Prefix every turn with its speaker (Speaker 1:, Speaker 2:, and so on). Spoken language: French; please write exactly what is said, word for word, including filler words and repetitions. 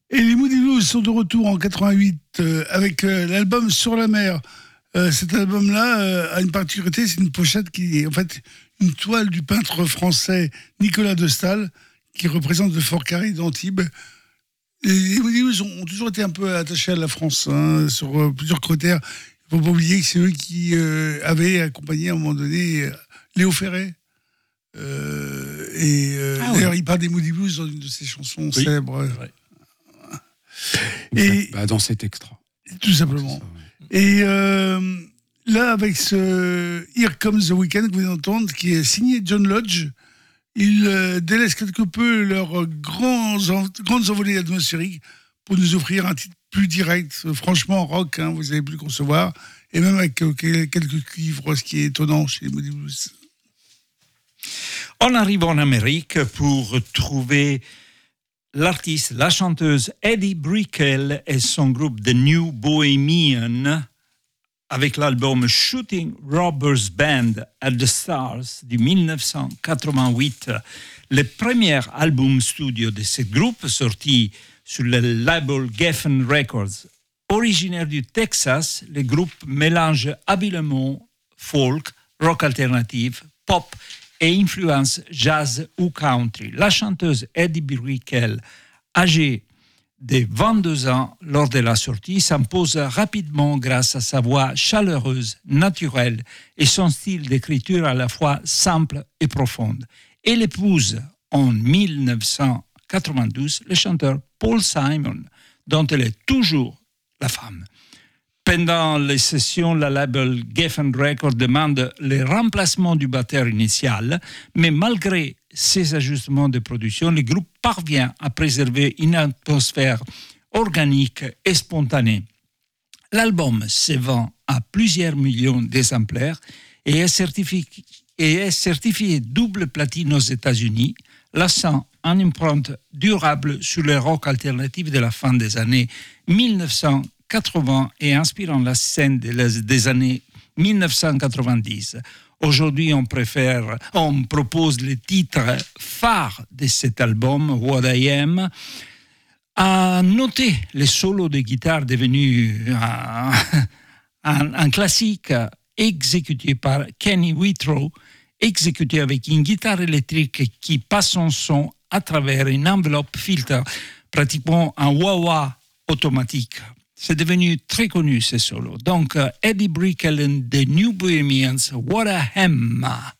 Speaker 1: Et les Moody Blues sont de retour en quatre-vingt-huit euh, avec euh, l'album Sur la mer. Euh, cet album-là euh, a une particularité, c'est une pochette qui est en fait une toile du peintre français Nicolas de Staël, qui représente le Fort Carré d'Antibes. Et les Moody Blues ont, ont toujours été un peu attachés à la France, hein, sur euh, plusieurs critères. Il ne faut pas oublier que c'est eux qui euh, avaient accompagné à un moment donné euh, Léo Ferré. Euh, et euh, ah, d'ailleurs, oui. il parle des Moody Blues dans une de ses chansons oui, célèbres.
Speaker 2: Et bah, dans cet extra.
Speaker 1: Tout simplement. Ça, oui. Et euh, là, avec ce Here Comes the Weekend que vous venez d'entendre, qui est signé John Lodge, ils euh, délaissent quelque peu leurs grands, grandes envolées atmosphériques pour nous offrir un titre plus direct, franchement rock, hein, vous avez pu le concevoir, et même avec euh, quelques cuivres, ce qui est étonnant chez les Moody Blues.
Speaker 3: On arrive en Amérique pour trouver l'artiste, la chanteuse Eddie Brickell et son groupe The New Bohemian avec l'album Shooting Robbers Band at the Stars de dix-neuf cent quatre-vingt-huit. Le premier album studio de ce groupe sorti sur le label Geffen Records. Originaire du Texas, le groupe mélange habilement folk, rock alternatif, pop et influence jazz ou country. La chanteuse Eddie Brickell, âgée de vingt-deux ans lors de la sortie, s'impose rapidement grâce à sa voix chaleureuse, naturelle et son style d'écriture à la fois simple et profonde. Elle épouse en dix-neuf cent quatre-vingt-douze le chanteur Paul Simon, dont elle est toujours la femme. Pendant les sessions, le label Geffen Records demande le remplacement du batteur initial, mais malgré ces ajustements de production, le groupe parvient à préserver une atmosphère organique et spontanée. L'album se vend à plusieurs millions d'exemplaires et est certifié, et est certifié double platine aux États-Unis, laissant une empreinte durable sur le rock alternatif de la fin des années dix-neuf cent quatre-vingts et inspirant la scène des années dix-neuf cent quatre-vingt-dix. Aujourd'hui, on préfère, on propose le titre phare de cet album, What I Am. À noter les solos de guitare devenus un, un, un classique exécuté par Kenny Whitrow, exécuté avec une guitare électrique qui passe son son à travers une enveloppe filtre, pratiquement un wah-wah automatique. C'est devenu très connu, ce solo. Donc, uh, Eddie Brickell and the New Bohemians, What a Hem!